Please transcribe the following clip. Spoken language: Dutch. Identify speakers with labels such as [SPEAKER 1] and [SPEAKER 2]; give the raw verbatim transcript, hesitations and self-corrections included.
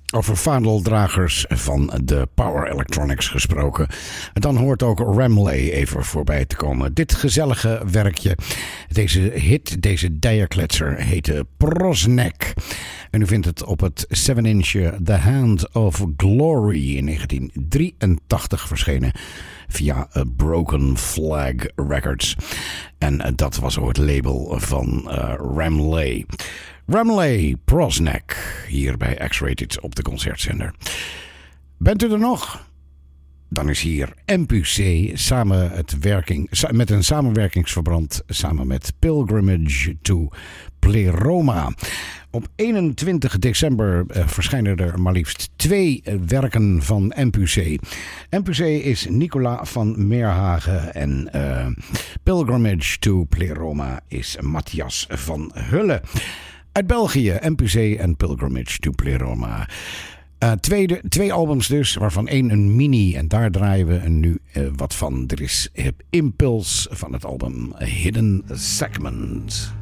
[SPEAKER 1] Over vaandeldragers van de Power Electronics gesproken. Dan hoort ook Ramley even voorbij te komen. Dit gezellige werkje, deze hit, deze dijerkletser, heette Prosnek. En u vindt het op het seven inch The Hand of Glory in negentien drieëntachtig verschenen via Broken Flag Records. En dat was ook het label van uh, Ramley. Ramley, Prosnek, hier bij X-Rated op de concertzender. Bent u er nog? Dan is hier M P C samen het werking, met een samenwerkingsverband samen met Pilgrimage to Pleroma. Op eenentwintig december uh, verschijnen er maar liefst twee werken van M P C. M P C is Nicola van Meerhagen en uh, Pilgrimage to Pleroma is Matthias van Hulle. Uit België, M P C en Pilgrimage to Pleroma. Uh, tweede, twee albums dus, waarvan één een mini. En daar draaien we nu uh, wat van. Er is Impulse van het album Hidden Segment.